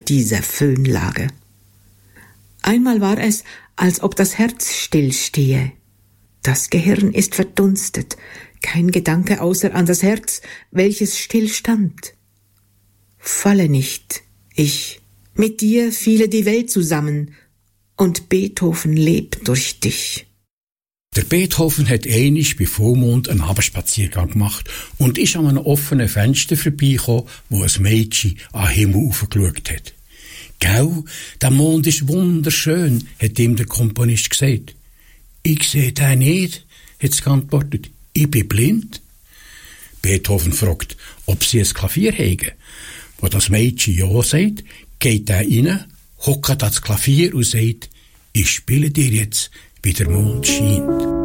dieser Föhnlage. Einmal war es, als ob das Herz stillstehe. Das Gehirn ist verdunstet, kein Gedanke außer an das Herz, welches still stand. Falle nicht, ich, mit dir fiele die Welt zusammen, und Beethoven lebt durch dich. Der Beethoven hat einmal bei Vollmond einen Abendspaziergang gemacht und ist an einem offenen Fenster vorbeigekommen, wo ein Mädchen an den Himmel aufgeschaut hat. «Gell, der Mond ist wunderschön», hat ihm der Komponist gesagt. «Ich sehe den nicht», hat sie geantwortet. «Ich bin blind.» Beethoven fragt, ob sie ein Klavier haben. Wo das Mädchen ja sagt, geht er rein, hockt ans Klavier und sagt, «Ich spiele dir jetzt, wie der Mond scheint.»